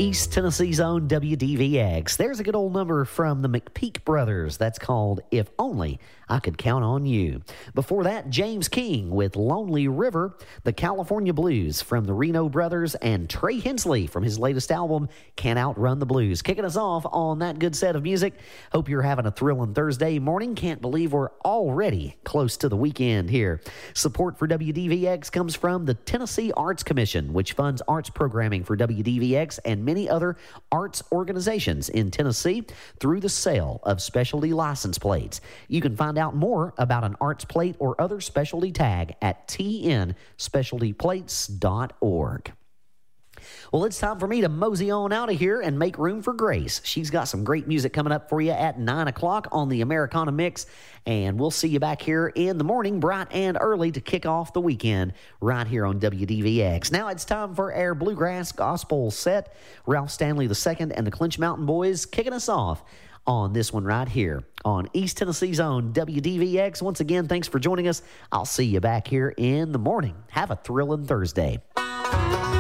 East Tennessee's own WDVX. There's a good old number from the McPeak Brothers. That's called If Only I Could Count on You. Before that, James King with Lonely River, the California Blues from the Reno Brothers, and Trey Hensley from his latest album, Can't Outrun the Blues. Kicking us off on that good set of music. Hope you're having a thrilling Thursday morning. Can't believe we're already close to the weekend here. Support for WDVX comes from the Tennessee Arts Commission, which funds arts programming for WDVX and many other arts organizations in Tennessee through the sale of specialty license plates. You can find out more about an arts plate or other specialty tag at tnspecialtyplates.org. Well, it's time for me to mosey on out of here and make room for Grace. She's got some great music coming up for you at 9 o'clock on the Americana Mix, and we'll see you back here in the morning, bright and early, to kick off the weekend right here on WDVX. Now it's time for our Bluegrass Gospel set. Ralph Stanley II and the Clinch Mountain Boys kicking us off on this one right here on East Tennessee's own WDVX. Once again, thanks for joining us. I'll see you back here in the morning. Have a thrilling Thursday.